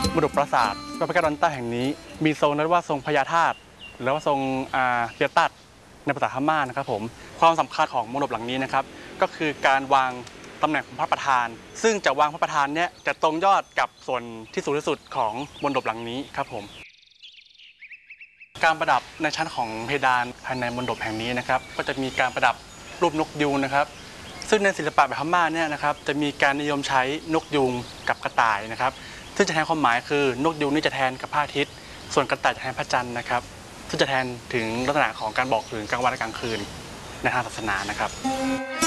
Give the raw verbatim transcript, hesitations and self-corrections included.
มณฑปปราสาทวัดพระแก้วดอนใต้แห่งนี้มีทรงนั้นว่าทรงพญาธาตุหรือว่าทรงเปียตัดในภาษาพม่านะครับผมความสำคัญของมณฑปหลังนี้นะครับก็คือการวางตำแหน่งของพระประธานซึ่งจะวางพระประธานเนี่ยจะตรงยอดกับส่วนที่สูงที่สุดของมณฑปหลังนี้ครับผมการประดับในชั้นของเพดานภายในมณฑปแห่งนี้นะครับก็จะมีการประดับรูปนกยูงนะครับซึ่งในศิลปะแบบพม่าเนี่ยนะครับจะมีการนิยมใช้นกยูงกับกระต่ายนะครับซึ่งจะแทนความหมายคือนกยูงนี่จะแทนกับพระอาทิตย์ส่วนกระต่ายจะแทนพระจันทร์นะครับซึ่งจะแทนถึงลักษณะของการบอกถึงกลางวันและกลางคืนในทางศาสนานะครับ